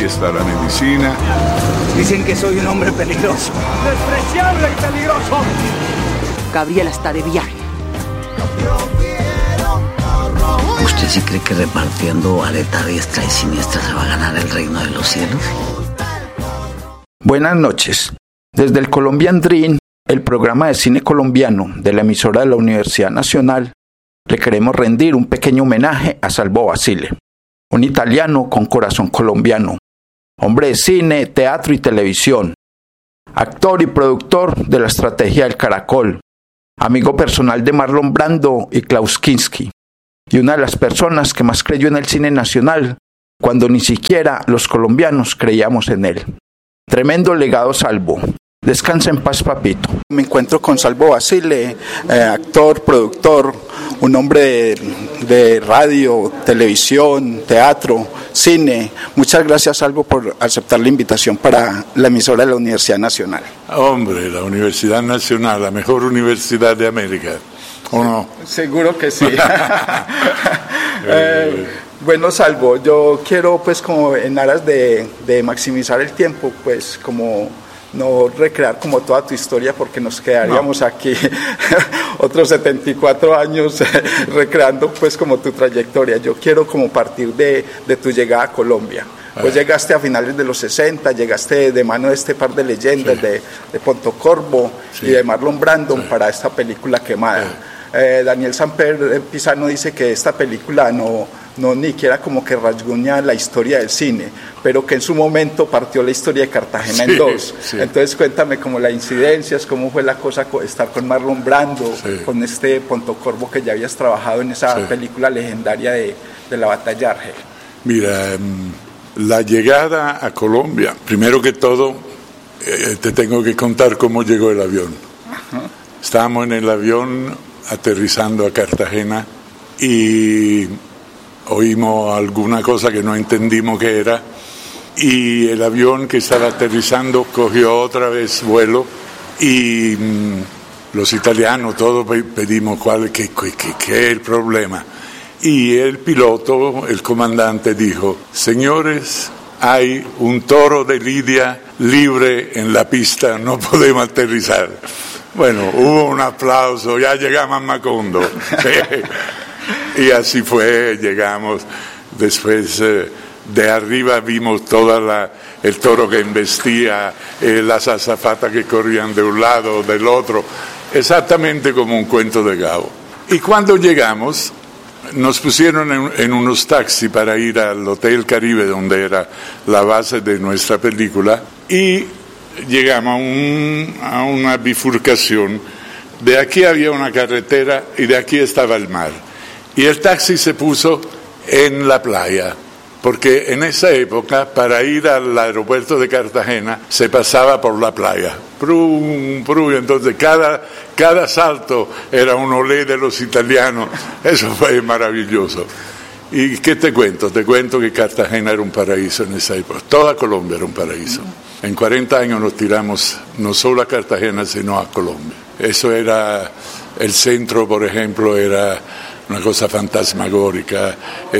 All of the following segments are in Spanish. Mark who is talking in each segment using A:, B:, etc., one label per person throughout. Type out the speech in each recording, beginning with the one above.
A: aquí está la medicina.
B: Dicen que soy un hombre peligroso.
C: ¡Despreciable y peligroso!
D: Gabriela está de viaje.
E: ¿Usted sí cree que repartiendo aleta diestra y siniestra se va a ganar el reino de los cielos?
F: Buenas noches. Desde el Colombian Dream, el programa de cine colombiano de la emisora de la Universidad Nacional, le queremos rendir un pequeño homenaje a Salvo Basile, un italiano con corazón colombiano, hombre de cine, teatro y televisión, actor y productor de La Estrategia del Caracol, amigo personal de Marlon Brando y Klaus Kinski, y una de las personas que más creyó en el cine nacional cuando ni siquiera los colombianos creíamos en él. Tremendo legado, Salvo. Descansa en paz, papito. Me encuentro con Salvo Basile, actor, productor, un hombre de radio, televisión, teatro, cine. Muchas gracias, Salvo, por aceptar la invitación para la emisora de la Universidad Nacional.
A: Hombre, la Universidad Nacional, la mejor universidad de América, ¿o no?
F: Seguro que sí. Bueno, Salvo, yo quiero, pues, como en aras de maximizar el tiempo, pues, como no recrear como toda tu historia, porque nos quedaríamos aquí otros 74 años recreando, pues, como tu trayectoria. Yo quiero como partir de tu llegada a Colombia. Pues llegaste a finales de los 60, llegaste de mano de este par de leyendas, sí, de Pontocorvo, sí, y de Marlon Brando, sí, para esta película Quemada. Sí. Daniel Samper Pisano dice que esta película no ni siquiera como que rasguña la historia del cine, pero que en su momento partió la historia de Cartagena, sí, en dos. Sí. Entonces cuéntame como las incidencias, cómo fue la cosa estar con Marlon Brando, sí, con este Pontocorvo que ya habías trabajado en esa, sí, película legendaria de la batalla de Argel.
A: Mira, la llegada a Colombia, primero que todo, te tengo que contar cómo llegó el avión. Ajá. Estábamos en el avión aterrizando a Cartagena y oímos alguna cosa que no entendimos qué era, y el avión que estaba aterrizando cogió otra vez vuelo, y los italianos todos pedimos qué es el problema. Y el piloto, el comandante, dijo: señores, hay un toro de Lidia libre en la pista, no podemos aterrizar. Bueno, hubo un aplauso, ya llegamos a Macondo. Y así fue, llegamos. Después de arriba vimos el toro que embestía, las azafatas que corrían de un lado o del otro, exactamente como un cuento de Gao. Y cuando llegamos, nos pusieron en unos taxis para ir al Hotel Caribe, donde era la base de nuestra película, y llegamos a una bifurcación. De aquí había una carretera y de aquí estaba el mar. Y el taxi se puso en la playa, porque en esa época, para ir al aeropuerto de Cartagena, se pasaba por la playa. Prum, prum, entonces cada salto era un olé de los italianos. Eso fue maravilloso. ¿Y qué te cuento? Te cuento que Cartagena era un paraíso en esa época. Toda Colombia era un paraíso. En 40 años nos tiramos no solo a Cartagena, sino a Colombia. Eso era, el centro, por ejemplo, era una cosa fantasmagórica,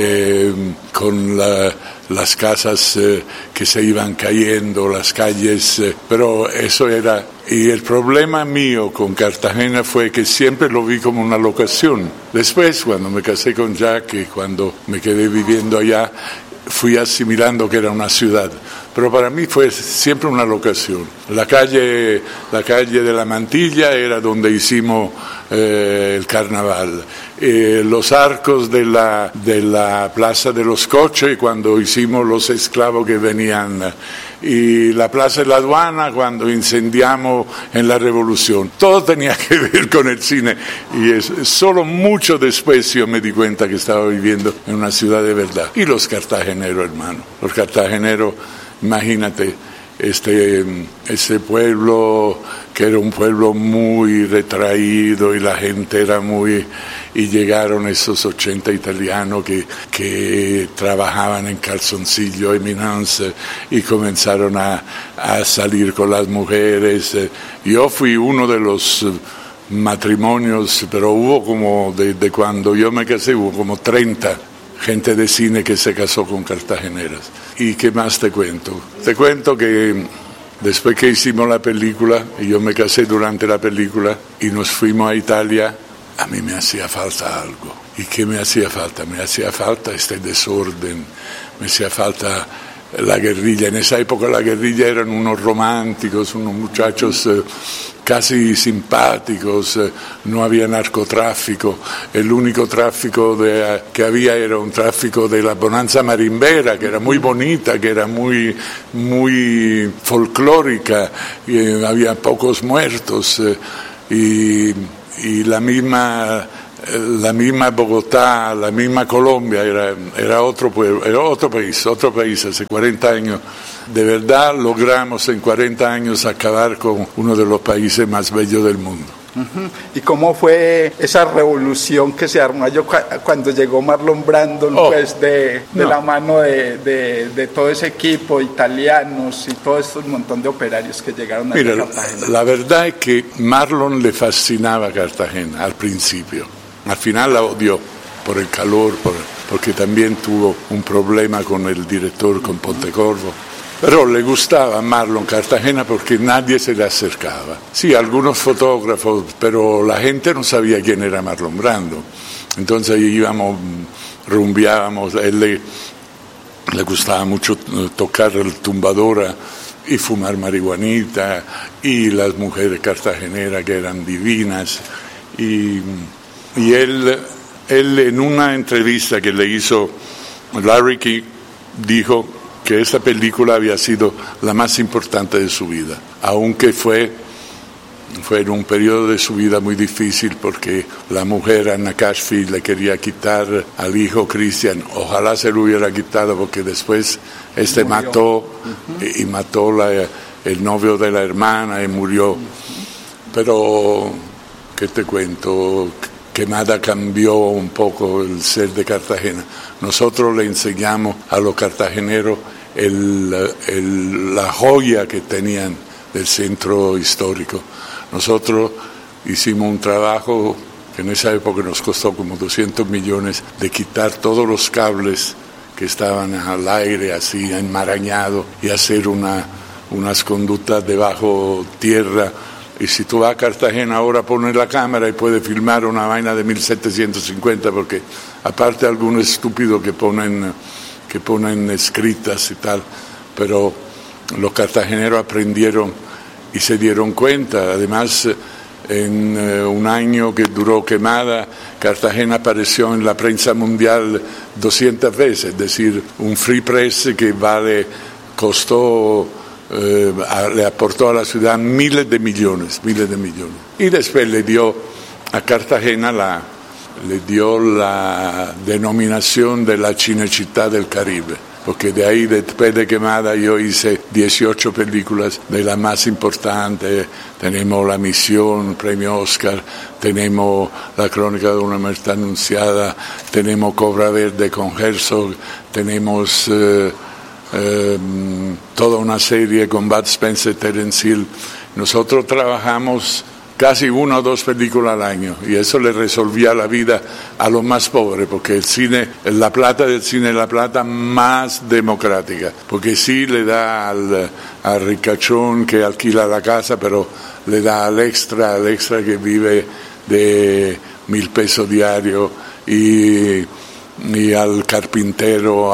A: con las casas que se iban cayendo, las calles, pero eso era. Y el problema mío con Cartagena fue que siempre lo vi como una locación. Después, cuando me casé con Jack y cuando me quedé viviendo allá, fui asimilando que era una ciudad, pero para mí fue siempre una locación. La calle de la Mantilla era donde hicimos el carnaval, los arcos de la Plaza de los Coches cuando hicimos los esclavos que venían, y la Plaza de la Aduana cuando incendiamos en la Revolución. Todo tenía que ver con el cine, y solo mucho después yo me di cuenta que estaba viviendo en una ciudad de verdad. Y los cartageneros, hermano, los cartageneros, imagínate, ese pueblo que era un pueblo muy retraído y la gente era y llegaron esos 80 italianos que trabajaban en calzoncillo Eminence y comenzaron a salir con las mujeres. Yo fui uno de los matrimonios, pero hubo como, desde cuando yo me casé, hubo como 30 gente de cine que se casó con cartageneras. ¿Y qué más te cuento? Te cuento que después que hicimos la película, y yo me casé durante la película, y nos fuimos a Italia, a mí me hacía falta algo. ¿Y qué me hacía falta? Me hacía falta este desorden, me hacía falta la guerrilla. En esa época la guerrilla eran unos románticos, unos muchachos casi simpáticos, no había narcotráfico, el único tráfico que había era un tráfico de la bonanza marimbera, que era muy bonita, que era muy folclórica, y había pocos muertos, y la misma Bogotá, la misma Colombia, era otro pueblo, era otro país hace 40 años. De verdad logramos en 40 años acabar con uno de los países más bellos del mundo.
F: Uh-huh. ¿Y cómo fue esa revolución que se armó cuando llegó Marlon Brando, pues de la mano de todo ese equipo, italianos y todo este montón de operarios que llegaron a Cartagena?
A: La verdad es que Marlon le fascinaba Cartagena al principio. Al final la odió por el calor, porque también tuvo un problema con el director, con Pontecorvo. Pero le gustaba a Marlon Cartagena porque nadie se le acercaba. Sí, algunos fotógrafos, pero la gente no sabía quién era Marlon Brando. Entonces íbamos, rumbeábamos, a él le gustaba mucho tocar el tumbadora y fumar marihuanita, y las mujeres cartageneras que eran divinas. Y él en una entrevista que le hizo Larry King dijo que esta película había sido la más importante de su vida, aunque fue en un periodo de su vida muy difícil porque la mujer Anna Cashfield le quería quitar al hijo Christian. Ojalá se lo hubiera quitado porque después murió. Mató y mató el novio de la hermana y murió. Pero, ¿qué te cuento? Quemada cambió un poco el ser de Cartagena. Nosotros le enseñamos a los cartageneros la joya que tenían del centro histórico. Nosotros hicimos un trabajo que en esa época nos costó como 200 millones de quitar todos los cables que estaban al aire, así enmarañados, y hacer unas conductas debajo tierra. Y si tú vas a Cartagena ahora, pones la cámara y puedes filmar una vaina de 1750, porque aparte algunos estúpidos que ponen escritas y tal, pero los cartageneros aprendieron y se dieron cuenta. Además, en un año que duró Quemada, Cartagena apareció en la prensa mundial 200 veces, es decir, un free press que le aportó a la ciudad miles de millones. Y después le dio a Cartagena la denominación de la Cinecittà del Caribe, porque de ahí, después de Quemada, yo hice 18 películas de las más importantes. Tenemos La Misión, premio Oscar, tenemos La Crónica de una muerte anunciada, tenemos Cobra Verde con Herzog, tenemos toda una serie con Bud Spencer, Terence Hill. Nosotros trabajamos casi 1 o 2 películas al año, y eso le resolvía la vida a los más pobres, porque la plata del cine es la plata más democrática, porque sí le da al ricachón que alquila la casa, pero le da al extra que vive de 1,000 pesos diarios, y al carpintero,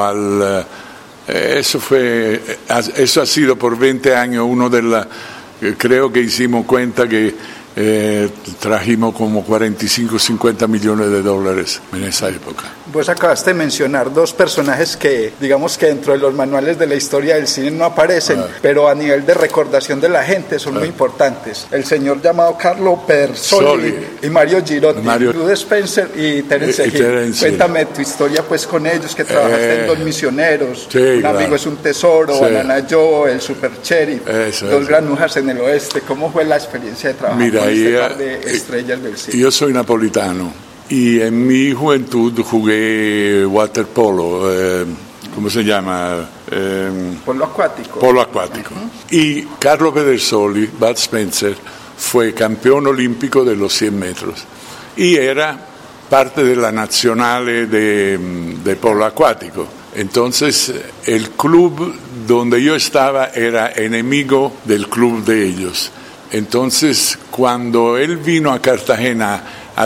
A: eso ha sido por 20 años creo que hicimos cuenta que trajimos como 45-50 millones de dólares en esa época.
F: Vos acabaste de mencionar 2 personajes que, digamos que dentro de los manuales de la historia del cine no aparecen, pero a nivel de recordación de la gente son muy importantes. El señor llamado Carlo Pedersoli y Mario Girotti, Bud Spencer y Terence Hill. Cuéntame tu historia pues con ellos, que trabajaste en Dos Misioneros, Un amigo es un tesoro, Banana Joe, El Super Sheriff, Dos granujas en el oeste. ¿Cómo fue la experiencia de trabajar con este par de estrellas del cine?
A: Yo soy napolitano. Y en mi juventud jugué waterpolo, ¿cómo se llama?
F: Polo acuático.
A: Polo acuático. Uh-huh. Y Carlo Pedersoli, Bud Spencer, fue campeón olímpico de los 100 metros. Y era parte de la Nazionale de polo acuático. Entonces el club donde yo estaba era enemigo del club de ellos. Entonces cuando él vino a Cartagena a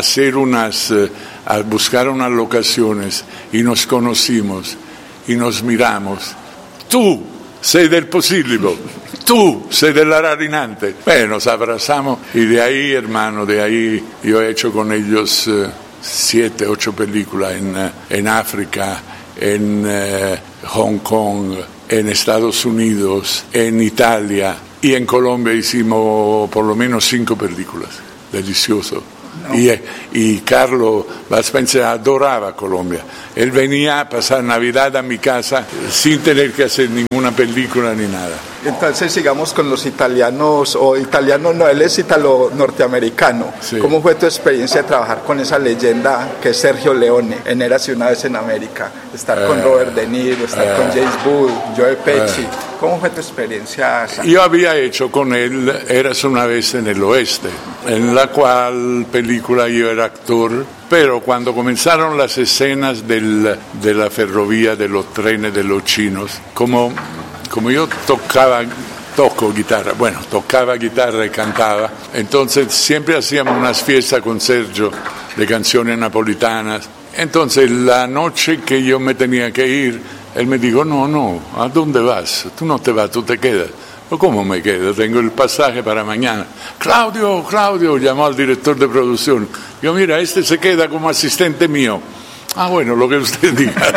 A: buscar unas locaciones y nos conocimos y nos miramos, tú sei del Posillipo, tú sei dell'Ararinante. Nos abrazamos y de ahí, hermano, de ahí yo he hecho con ellos 7, 8 películas en África, en Hong Kong, en Estados Unidos, en Italia y en Colombia hicimos por lo menos 5 películas. Delicioso. No. Y Carlo Spencer adoraba Colombia. Él venía a pasar Navidad a mi casa sin tener que hacer ninguna película ni nada.
F: Entonces sigamos con los italianos, o italiano no, él es italo-norteamericano. Sí. ¿Cómo fue tu experiencia de trabajar con esa leyenda que es Sergio Leone en Érase una vez en América? Estar con Robert De Niro, estar con James Wood, Joe Pesci. ¿Cómo fue tu experiencia?
A: Yo había hecho con él Érase una vez en el Oeste, en la cual película yo era actor, pero cuando comenzaron las escenas de la ferrovía, de los trenes, de los chinos, como yo toco guitarra, tocaba guitarra y cantaba, entonces siempre hacíamos unas fiestas con Sergio de canciones napolitanas. Entonces la noche que yo me tenía que ir, él me dijo, no, ¿a dónde vas? Tú no te vas, tú te quedas. ¿Cómo me quedo? Tengo el pasaje para mañana. Claudio, llamó al director de producción. Yo, mira, este se queda como asistente mío. Bueno, lo que usted diga.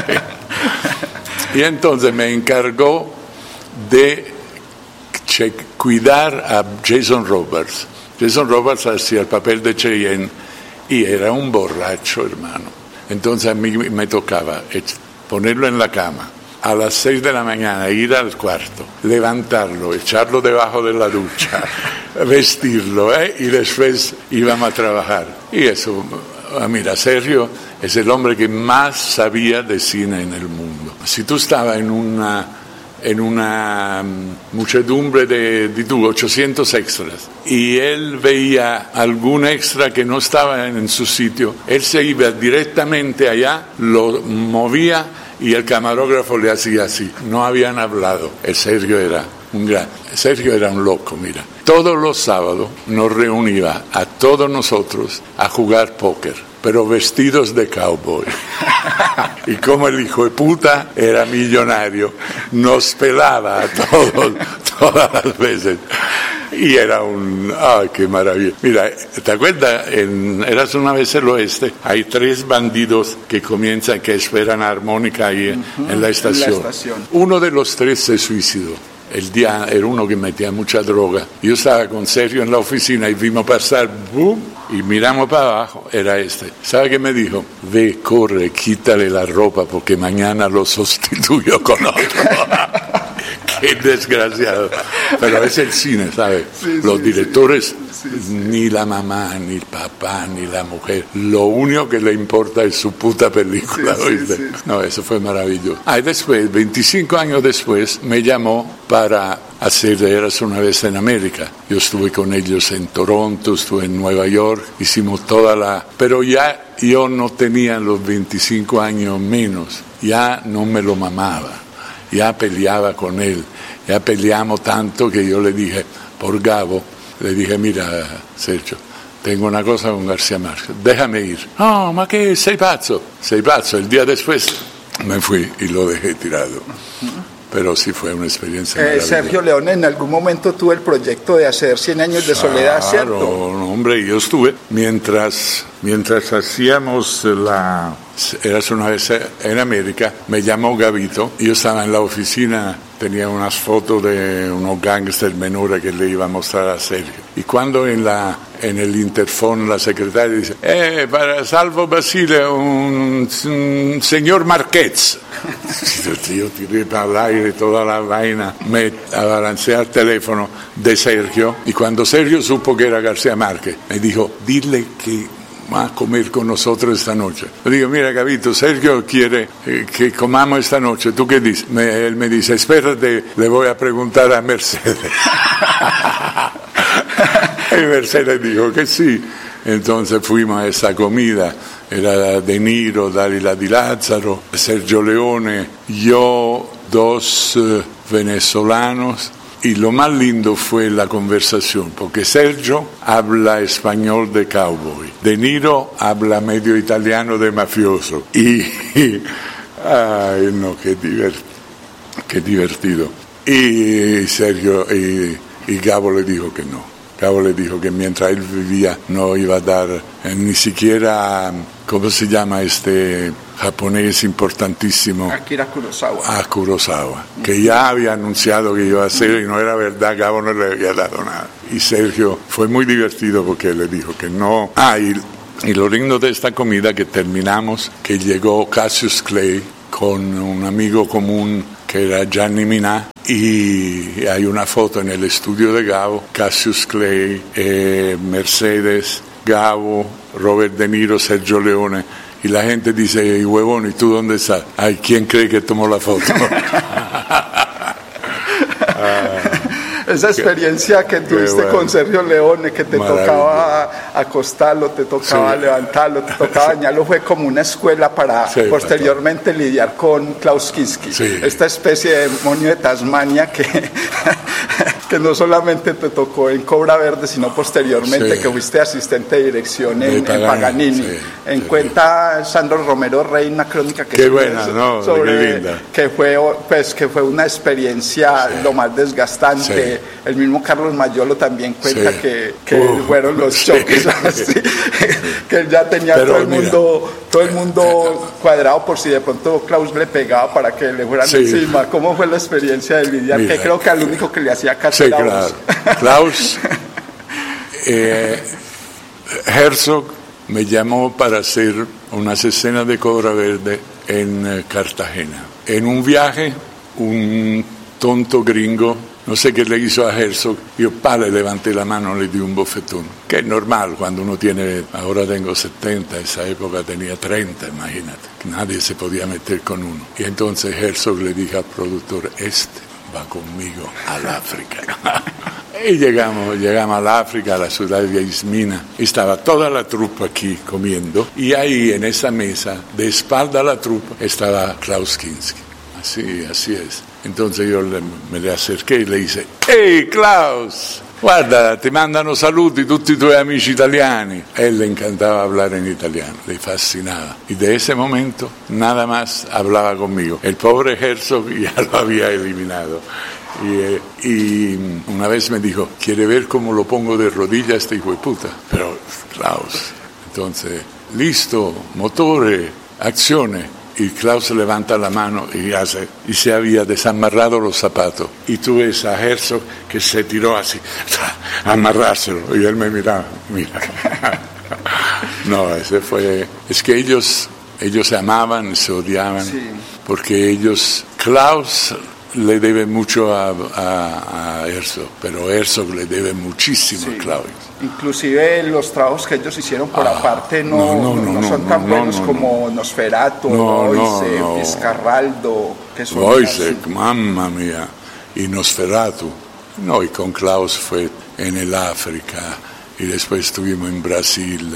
A: Y entonces me encargó de cuidar a Jason Robards. Jason Robards hacía el papel de Cheyenne y era un borracho, hermano. Entonces a mí me tocaba ponerlo en la cama, a las 6 de la mañana ir al cuarto, levantarlo, echarlo debajo de la ducha, vestirlo, y después íbamos a trabajar. Y eso, mira, Sergio es el hombre que más sabía de cine en el mundo. Si tú estabas en una muchedumbre de 800 extras y él veía algún extra que no estaba en su sitio, él se iba directamente allá, lo movía y el camarógrafo le hacía así. No habían hablado. Sergio era un loco, mira. Todos los sábados nos reunía a todos nosotros a jugar póker, pero vestidos de cowboy. Y como el hijo de puta era millonario, nos pelaba a todos, todas las veces. Y era qué maravilla. Mira, ¿te acuerdas? Érase una vez el Oeste, hay 3 bandidos que esperan armónica ahí en la estación. Uno de los 3 se suicidó. El día era uno que metía mucha droga. Yo estaba con Sergio en la oficina y vimos pasar, ¡boom! Y miramos para abajo, era este. ¿Sabe qué me dijo? Ve, corre, quítale la ropa porque mañana lo sustituyo con otro. Qué desgraciado. Pero es el cine, ¿sabes? Sí, los directores, ni la mamá, ni el papá, ni la mujer. Lo único que le importa es su puta película, ¿oíste? No, eso fue maravilloso. Y después, 25 años después, me llamó para hacer Érase una vez en América. Yo estuve con ellos en Toronto, estuve en Nueva York, hicimos pero ya yo no tenía los 25 años menos, ya no me lo mamaba, ya peleaba con él, ya peleamos tanto que yo le dije, por Gabo, le dije, mira, Sergio, tengo una cosa con García Márquez, déjame ir. No, ma che sei pazzo, el día después me fui y lo dejé tirado. Pero sí fue una experiencia maravillosa.
F: Sergio Leone en algún momento tuvo el proyecto de hacer 100 años de soledad, ¿cierto?
A: Claro, hombre, yo estuve, mientras hacíamos Érase una vez en América, me llamó Gavito, yo estaba en la oficina, tenía unas fotos de unos gángsters menores que le iba a mostrar a Sergio. Y cuando en el interfón la secretaria dice, para Salvo Basile, un señor Marquez. Yo tiré para el aire toda la vaina, me abalancé al teléfono de Sergio, y cuando Sergio supo que era García Márquez, me dijo, dile que va a comer con nosotros esta noche. Le digo, mira, Gavito, Sergio quiere que comamos esta noche. ¿Tú qué dices? Él me dice, espérate, le voy a preguntar a Mercedes. Y Mercedes dijo que sí. Entonces fuimos a esa comida era De Niro, Dalila Di Lázaro, Sergio Leone, yo, 2 venezolanos. Y lo más lindo fue la conversación, porque Sergio habla español de cowboy, De Niro habla medio italiano de mafioso. Ay, no, qué divertido. Y Sergio y Gabo le dijo que no. Gabo le dijo que mientras él vivía no iba a dar ni siquiera, ¿cómo se llama este japonés importantísimo?
F: Akira Kurosawa.
A: A Kurosawa, que ya había anunciado que iba a hacer y no era verdad, Gabo no le había dado nada. Y Sergio fue muy divertido porque le dijo que no. Y lo lindo de esta comida que terminamos, que llegó Cassius Clay con un amigo común que era Gianni Minà, y hay una foto en el estudio de Gabo, Cassius Clay, Mercedes, Gabo, Robert De Niro, Sergio Leone, y la gente dice, y huevón, ¿y tú dónde estás? Ay, ¿quién cree que tomó la foto?
F: Esa experiencia que tuviste con Sergio Leone, que te tocaba acostarlo, te tocaba levantarlo, te tocaba bañarlo, fue como una escuela para posteriormente lidiar con Klaus Kinski, esta especie de demonio de Tasmania que no solamente te tocó en Cobra Verde, sino posteriormente que fuiste asistente de dirección en Paganini. Cuenta Sandro Romero Rey, una crónica que
A: qué buena, ¿no? Qué linda.
F: Que fue una experiencia lo más desgastante. El mismo Carlos Mayolo también cuenta que fueron los choques así, que él ya tenía todo el mundo cuadrado por si de pronto Klaus le pegaba para que le fueran encima. ¿Cómo fue la experiencia de lidiar? Que creo que al único que le hacía caso era
A: claro. Klaus Herzog me llamó para hacer unas escenas de Cobra Verde en Cartagena. En un viaje, un tonto gringo, no sé qué le hizo a Herzog, yo le levanté la mano, le di un bofetón, que es normal cuando uno tiene, ahora tengo 70, esa época tenía 30, imagínate, nadie se podía meter con uno. Y entonces Herzog le dijo al productor, va conmigo al África. Y llegamos al África, a la ciudad de Ismina. Estaba toda la trupa aquí comiendo, y ahí en esa mesa, de espalda a la trupa, estaba Klaus Kinski. Así es. Entonces yo me le acerqué y le dije, «Ehi Klaus, guarda, ti mandano saluti tutti i tuoi amici italiani». A él le encantaba hablar en italiano, le fascinaba. Y de ese momento nada más hablaba conmigo. El pobre Herzog ya lo había eliminado. Y una vez me dijo, ¿quiere ver cómo lo pongo de rodillas este hijo de puta? Pero Klaus, entonces, listo, motore, accione. Y Klaus levanta la mano y se había desamarrado los zapatos. Y tú ves a Herzog que se tiró así, a amarrárselo. Y él me miraba, mira. No, es que ellos se amaban, se odiaban, porque Klaus le debe mucho a Herzog, pero Herzog le debe muchísimo a Klaus.
F: Inclusive los trabajos que ellos hicieron por aparte no son tan buenos como Nosferatu, Wojciech, Vizcarraldo, que son
A: Wojciech, mamma mía, y Nosferatu. No, y con Klaus fue en el África, y después estuvimos en Brasil.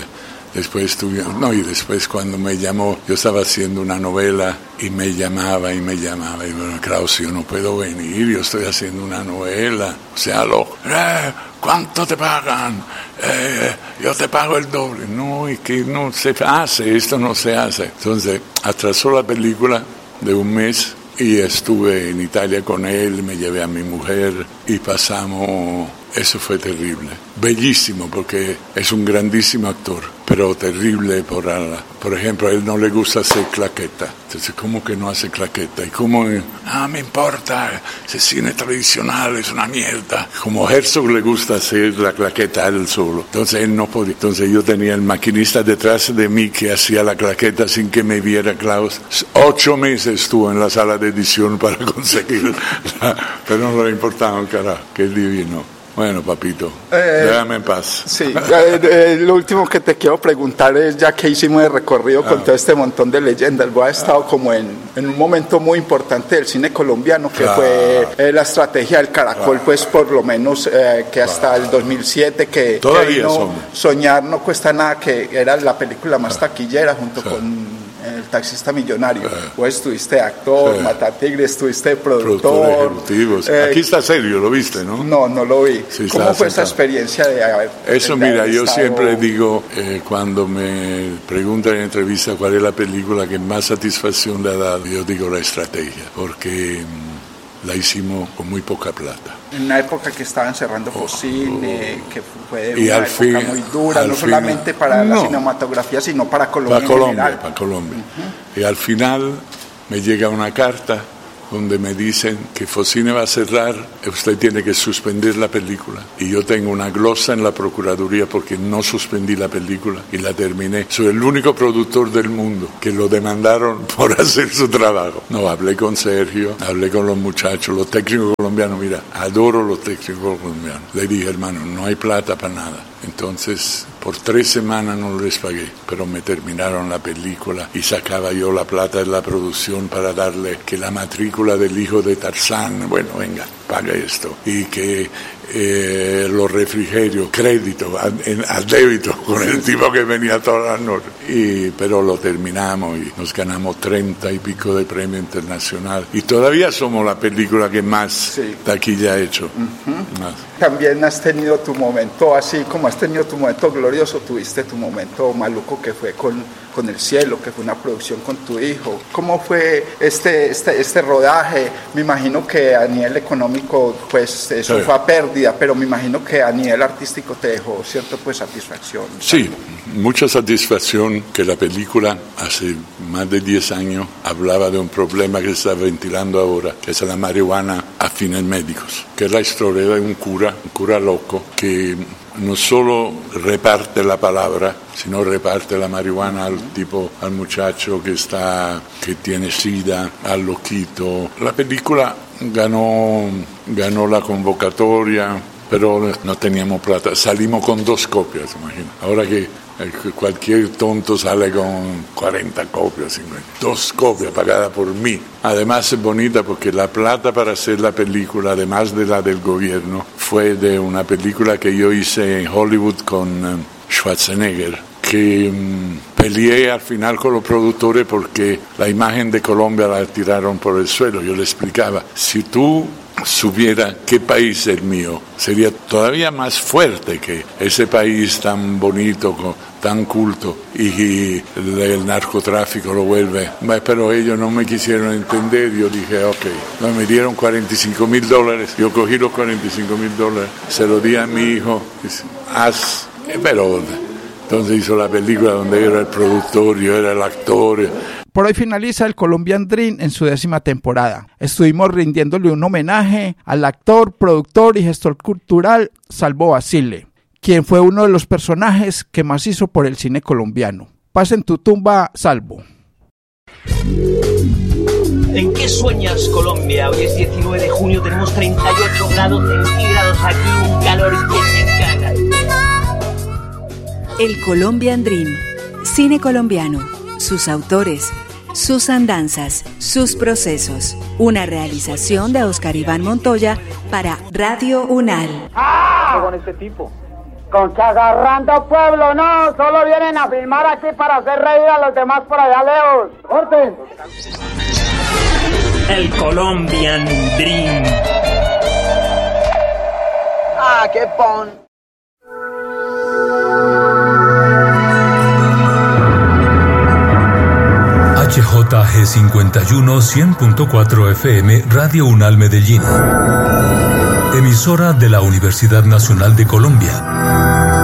A: Y después cuando me llamó, yo estaba haciendo una novela y me llamaba, y bueno, Klaus, yo no puedo venir, yo estoy haciendo una novela, o sea, ¿cuánto te pagan? Yo te pago el doble. No, y que no se hace, esto no se hace. Entonces, atrasó la película de un mes y estuve en Italia con él, me llevé a mi mujer y pasamos. Eso fue terrible, bellísimo porque es un grandísimo actor, pero terrible por ejemplo, a él no le gusta hacer claqueta. Entonces, ¿cómo que no hace claqueta? Y cómo, me importa, ese cine tradicional es una mierda. Como Herzog le gusta hacer la claqueta a él solo, entonces él no podía. Entonces yo tenía el maquinista detrás de mí que hacía la claqueta sin que me viera Klaus. 8 meses estuvo en la sala de edición para conseguirla, pero no le importaba un carajo, que es divino. Bueno, papito, déjame en paz.
F: Sí, lo último que te quiero preguntar es, ya que hicimos el recorrido con todo este montón de leyendas, vos has estado como en un momento muy importante del cine colombiano, que fue la estrategia del Caracol, pues por lo menos que hasta el 2007, que
A: todavía
F: Soñar no cuesta nada, que era la película más taquillera junto con El taxista millonario. Vos estuviste actor, Matatigres, estuviste productor
A: ejecutivo. Aquí está serio, ¿lo viste, no?
F: No lo vi.
A: Sí,
F: ¿Cómo fue esa experiencia de haber...
A: Eso, mira, yo siempre digo, cuando me preguntan en entrevista cuál es la película que más satisfacción le ha dado, yo digo La Estrategia, porque la hicimos con muy poca plata.
F: En una época que estaban cerrando Focine, que fue una época muy dura, no solamente para la cinematografía, sino para Colombia.
A: Para Colombia. Y al final me llega una carta donde me dicen que Focine va a cerrar, usted tiene que suspender la película. Y yo tengo una glosa en la Procuraduría porque no suspendí la película y la terminé. Soy el único productor del mundo que lo demandaron por hacer su trabajo. No, hablé con Sergio, hablé con los muchachos, los técnicos colombianos, mira, adoro los técnicos colombianos. Le dije, hermano, no hay plata para nada. Entonces, por 3 semanas no les pagué, pero me terminaron la película y sacaba yo la plata de la producción para darle que la matrícula del hijo de Tarzán, bueno, venga, paga esto. Y que los refrigerios, crédito, al débito, con el tipo que venía todas las noches. Pero lo terminamos y nos ganamos 30 y pico de premio internacional. Y todavía somos la película que más taquilla ha hecho.
F: También has tenido tu momento, así como has tenido tu momento glorioso, tuviste tu momento maluco, que fue con El Cielo, que fue una producción con tu hijo. ¿Cómo fue este rodaje? Me imagino que a nivel económico, pues eso fue a pérdida, pero me imagino que a nivel artístico te dejó cierta pues satisfacción.
A: Sí, mucha satisfacción, que la película hace más de 10 años hablaba de un problema que se está ventilando ahora, que es la marihuana a fines médicos, que es la historia de un cura loco que no solo reparte la palabra, sino reparte la marihuana al muchacho que tiene sida, al loquito. La película ganó la convocatoria, pero no teníamos plata. Salimos con 2 copias, imagino. Ahora que cualquier tonto sale con 40 copias, 50. 2 copias pagadas por mí. Además es bonita porque la plata para hacer la película, además de la del gobierno, fue de una película que yo hice en Hollywood con Schwarzenegger, que peleé al final con los productores porque la imagen de Colombia la tiraron por el suelo. Yo le explicaba, si tú supiera qué país es el mío, sería todavía más fuerte que ese país tan bonito, tan culto, y el narcotráfico lo vuelve. Pero ellos no me quisieron entender. Yo dije, ok, me dieron $45,000, yo cogí los $45,000, se lo di a mi hijo, pero entonces hizo la película donde era el productor, yo era el actor.
F: Por hoy finaliza el Colombian Dream en su 10ª temporada. Estuvimos rindiéndole un homenaje al actor, productor y gestor cultural Salvo Basile, quien fue uno de los personajes que más hizo por el cine colombiano. Paz en tu tumba, Salvo.
B: ¿En qué sueñas, Colombia? Hoy es 19 de junio, tenemos 38 grados centígrados aquí, un calor que se caga.
G: El Colombian Dream, cine colombiano, sus autores, sus andanzas, sus procesos. Una realización de Oscar Iván Montoya para Radio Unal.
C: ¡Ah! Con este tipo. Con que agarrando pueblo, no, solo vienen a filmar aquí para hacer reír a los demás por allá lejos. ¡Orden!
B: El Colombian Dream.
C: ¡Ah, qué pon!
H: HJG 51 100.4 FM Radio Unal Medellín. Emisora de la Universidad Nacional de Colombia.